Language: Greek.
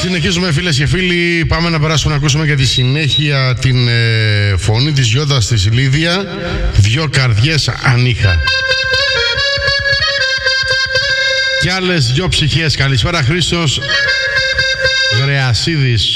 συνεχίζουμε φίλες και φίλοι. Πάμε να περάσουμε να ακούσουμε για τη συνέχεια την φωνή της Γιώτας της Λίδια. Δυο καρδιές αν είχα. Και άλλες δυο ψυχές. Καλησπέρα Χρήστος Γρεασίδης.